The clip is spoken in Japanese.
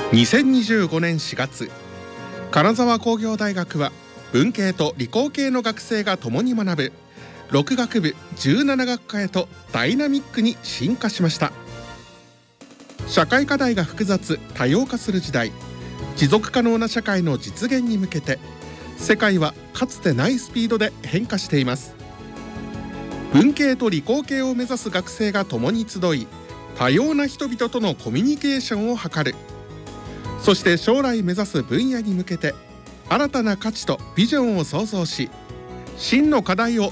2025年4月、金沢工業大学は文系と理工系の学生が共に学ぶ6学部17学科へとダイナミックに進化しました。社会課題が複雑多様化する時代、持続可能な社会の実現に向けて世界はかつてないスピードで変化しています。文系と理工系を目指す学生が共に集い、多様な人々とのコミュニケーションを図る。そして将来目指す分野に向けて新たな価値とビジョンを創造し、真の課題を